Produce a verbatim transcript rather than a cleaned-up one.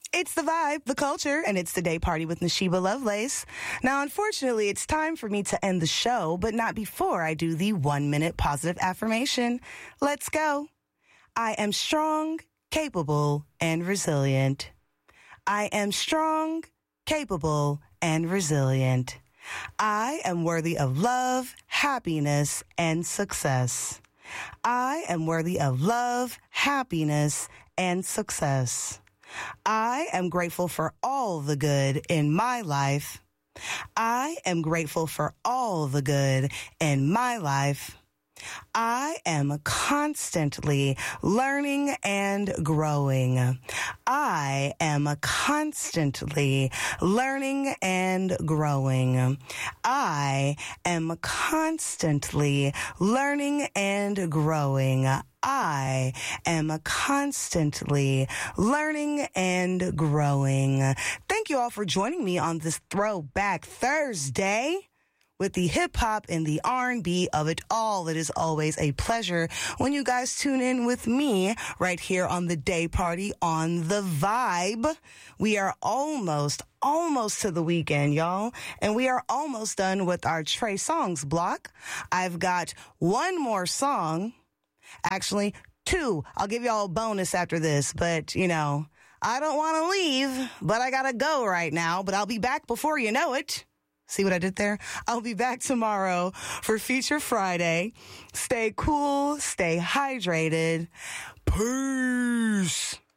It's the vibe, the culture, and it's the day party with Nashiba Lovelace. Now, unfortunately, it's time for me to end the show, but not before I do the one-minute positive affirmation. Let's go. I am strong, capable, and resilient. I am strong, capable, and resilient. I am worthy of love, happiness, and success. I am worthy of love, happiness, and success. I am grateful for all the good in my life. I am grateful for all the good in my life. I am constantly learning and growing. I am constantly learning and growing. I am constantly learning and growing. I am constantly learning and growing. Thank you all for joining me on this Throwback Thursday with the hip-hop and the R and B of it all. It is always a pleasure when you guys tune in with me right here on the day party on The Vibe. We are almost, almost to the weekend, y'all. And we are almost done with our Trey Songs block. I've got one more song. Actually, two. I'll give y'all a bonus after this, but, you know, I don't want to leave, but I gotta go right now. But I'll be back before you know it. See what I did there? I'll be back tomorrow for Feature Friday. Stay cool, stay hydrated. Peace.